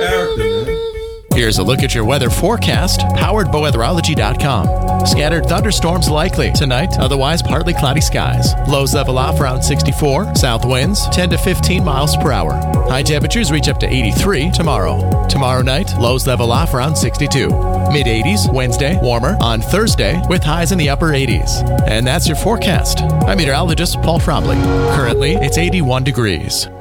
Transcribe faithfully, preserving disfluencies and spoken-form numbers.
character, man. Here's a look at your weather forecast, powered by weatherology dot com. Scattered thunderstorms likely tonight, otherwise partly cloudy skies. Lows level off around sixty-four, south winds ten to fifteen miles per hour. High temperatures reach up to eighty-three tomorrow. Tomorrow night, lows level off around sixty-two. mid eighties Wednesday, warmer on Thursday with highs in the upper eighties. And that's your forecast. I'm meteorologist Paul Fromley. Currently, it's eighty-one degrees.